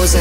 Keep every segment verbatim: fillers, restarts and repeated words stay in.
Tijdloze.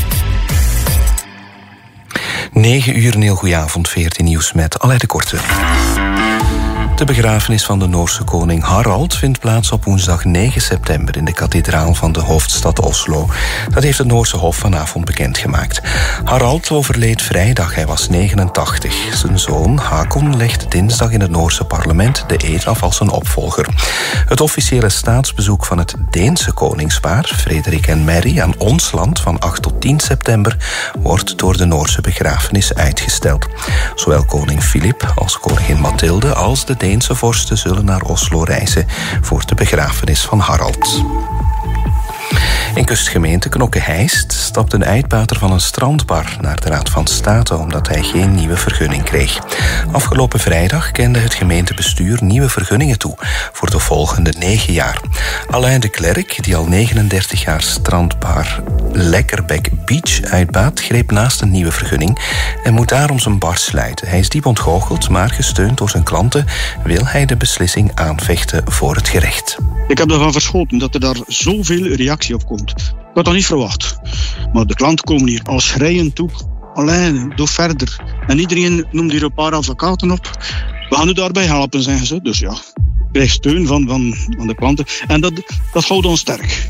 negen uur, een heel goedenavond, veertien nieuws met Aleid de Korte. De begrafenis van de Noorse koning Harald vindt plaats op woensdag negen september in de kathedraal van de hoofdstad Oslo. Dat heeft het Noorse Hof vanavond bekendgemaakt. Harald overleed vrijdag, hij was negenentachtig. Zijn zoon Hakon legt dinsdag in het Noorse parlement de eed af als zijn opvolger. Het officiële staatsbezoek van het Deense koningspaar, Frederik en Mary, aan ons land van acht tot tien september wordt door de Noorse begrafenis uitgesteld. Zowel koning Filip als koningin Mathilde als de Deense vorsten zullen naar Oslo reizen voor de begrafenis van Harald. In kustgemeente Knokke-Heist stapt een uitbater van een strandbar naar de Raad van State omdat hij geen nieuwe vergunning kreeg. Afgelopen vrijdag kende het gemeentebestuur nieuwe vergunningen toe voor de volgende negen jaar. Alain de Klerk, die al negenendertig jaar strandbar Lekkerbek Beach uitbaat, greep naast een nieuwe vergunning en moet daarom zijn bar sluiten. Hij is diep ontgoocheld, maar gesteund door zijn klanten wil hij de beslissing aanvechten voor het gerecht. Ik heb ervan verschoten dat er daar zoveel reactie op komt. Ik had dat niet verwacht. Maar de klanten komen hier al schreiend toe. Alleen, doe verder. En iedereen noemt hier een paar advocaten op. We gaan u daarbij helpen, zeggen ze. Dus ja, ik krijg steun van, van, van de klanten. En dat, dat houdt ons sterk.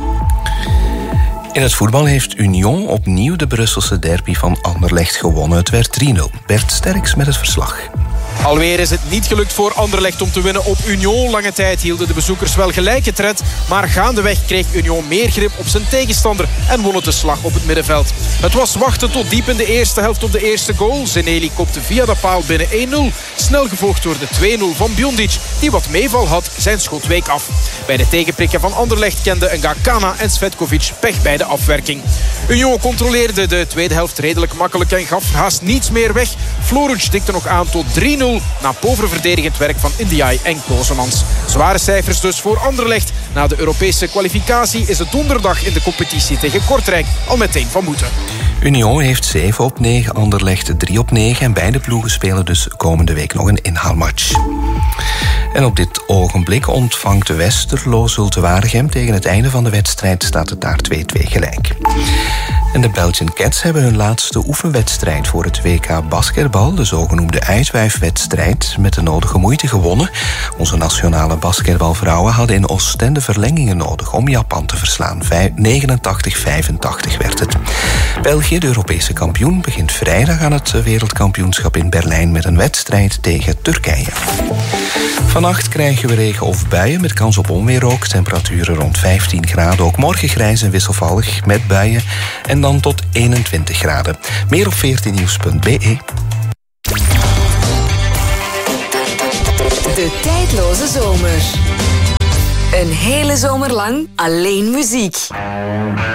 In het voetbal heeft Union opnieuw de Brusselse derby van Anderlecht gewonnen. Het werd drie nul. Bert Sterks met het verslag. Alweer is het niet gelukt voor Anderlecht om te winnen op Union. Lange tijd hielden de bezoekers wel gelijke tred, maar gaandeweg kreeg Union meer grip op zijn tegenstander en won het de slag op het middenveld. Het was wachten tot diep in de eerste helft op de eerste goal. Zeneli kopte via de paal binnen één nul. Snel gevolgd door de twee nul van Bjondic, die wat meeval had, zijn schot week af. Bij de tegenprikken van Anderlecht kenden Ngakana en Svetkovic pech bij de afwerking. Union controleerde de tweede helft redelijk makkelijk en gaf haast niets meer weg. Floruc tikte nog aan tot drie nul na pover verdedigend werk van Ndiaye en Kozemans. Zware cijfers dus voor Anderlecht. Na de Europese kwalificatie is het donderdag in de competitie tegen Kortrijk al meteen van moeten. Union heeft zeven op negen, Anderlecht drie op negen en beide ploegen spelen dus komende week nog een inhaalmatch. En op dit ogenblik ontvangt Westerlo Zulte Waregem. Tegen het einde van de wedstrijd staat het daar twee-twee gelijk. En de Belgian Cats hebben hun laatste oefenwedstrijd voor het W K basketbal, de zogenoemde uitwijfwedstrijd, met de nodige moeite gewonnen. Onze nationale basketbalvrouwen hadden in Oostende verlengingen nodig om Japan te verslaan. negenentachtig vijfentachtig werd het. België, de Europese kampioen, begint vrijdag aan het wereldkampioenschap in Berlijn met een wedstrijd tegen Turkije. Vannacht krijgen we regen of buien met kans op onweer ook. Temperaturen rond vijftien graden. Ook morgen grijs en wisselvallig met buien. En dan tot eenentwintig graden. Meer op veertien nieuws punt b e. De tijdloze zomer. Een hele zomer lang alleen muziek.